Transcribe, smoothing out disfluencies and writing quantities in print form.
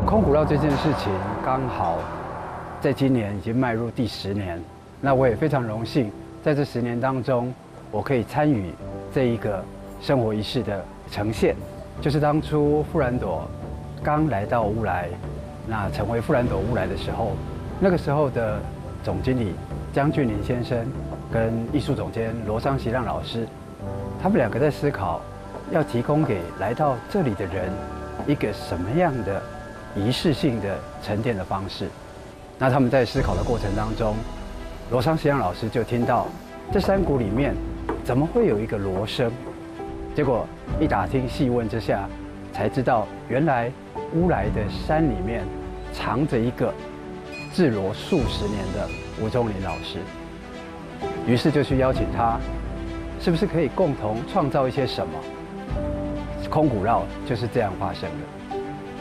空古绕这件事情刚好在今年已经迈入第10年，那我也非常荣幸，在这10年当中，我可以参与这一个生活仪式的呈现。就是当初富兰朵刚来到乌来，那成为富兰朵乌来的时候，那个时候的总经理江俊林先生跟艺术总监罗桑席让老师，他们2个在思考要提供给来到这里的人一个什么样的仪式性的沉淀的方式。那他们在思考的过程当中，罗桑席让老师就听到这山谷里面怎么会有一个锣声？结果一打听细问之下，才知道原来乌来的山里面藏着一个制锣数十年的吴宗林老师。于是就去邀请他，是不是可以共同创造一些什么？空古绕就是这样发生的。